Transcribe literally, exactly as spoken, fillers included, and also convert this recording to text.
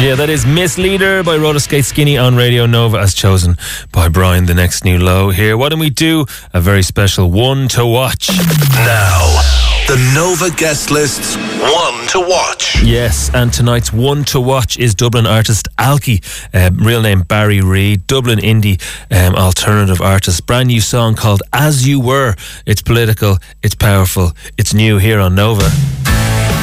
Yeah, that is Misleader by Roller Skate Skinny on Radio Nova, as chosen by Brian, the next new low here. Why don't we do a very special one to watch? Now, the Nova guest list's one to watch. Yes, and tonight's one to watch is Dublin artist Alki, uh, real name Barry Reid, Dublin indie um, alternative artist. Brand new song called As You Were. It's political, it's powerful, it's new here on Nova.